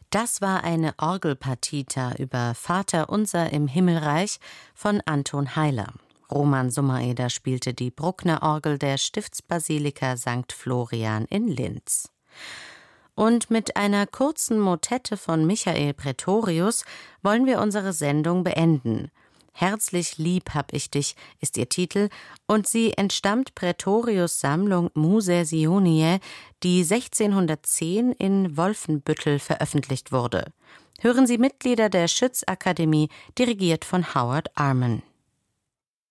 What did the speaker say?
Das war eine Orgelpartita über Vater unser im Himmelreich von Anton Heiler. Roman Summaeder spielte die Bruckner-Orgel der Stiftsbasilika St. Florian in Linz. Und mit einer kurzen Motette von Michael Praetorius wollen wir unsere Sendung beenden. Herzlich lieb hab ich dich ist ihr Titel und sie entstammt Praetorius' Sammlung Musae Sioniae, die 1610 in Wolfenbüttel veröffentlicht wurde. Hören Sie Mitglieder der Schutzakademie, dirigiert von Howard Arman.